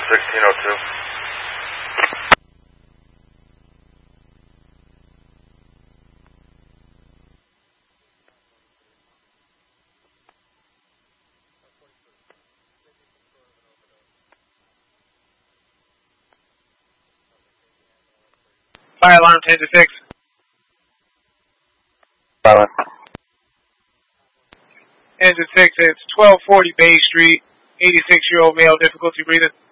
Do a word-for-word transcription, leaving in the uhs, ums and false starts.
sixteen oh two. Fire alarm ten to six. Silent. ten to six, it's twelve forty Bay Street, eighty-six year old male, difficulty breathing.